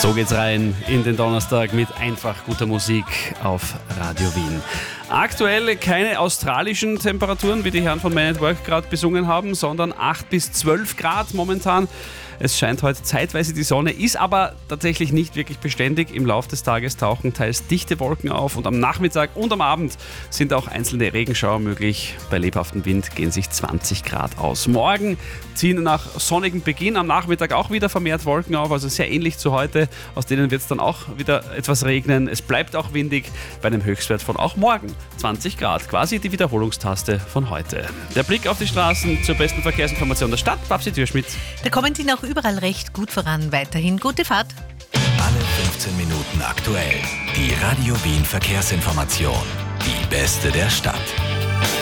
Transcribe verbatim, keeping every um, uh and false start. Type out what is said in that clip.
So geht's rein in den Donnerstag mit einfach guter Musik auf Radio Wien. Aktuell keine australischen Temperaturen, wie die Herren von Man at Work gerade besungen haben, sondern acht bis zwölf Grad momentan. Es scheint heute zeitweise die Sonne, ist aber tatsächlich nicht wirklich beständig. Im Laufe des Tages tauchen teils dichte Wolken auf und am Nachmittag und am Abend sind auch einzelne Regenschauer möglich. Bei lebhaftem Wind gehen sich zwanzig Grad aus. Morgen ziehen nach sonnigem Beginn am Nachmittag auch wieder vermehrt Wolken auf, also sehr ähnlich zu heute. Aus denen wird es dann auch wieder etwas regnen. Es bleibt auch windig bei einem Höchstwert von auch morgen zwanzig Grad. Quasi die Wiederholungstaste von heute. Der Blick auf die Straßen zur besten Verkehrsinformation der Stadt. Babsi Türschmidt. Da kommen Sie noch überall recht gut voran. Weiterhin gute Fahrt. Alle fünfzehn Minuten aktuell. Die Radio Wien Verkehrsinformation. Die beste der Stadt.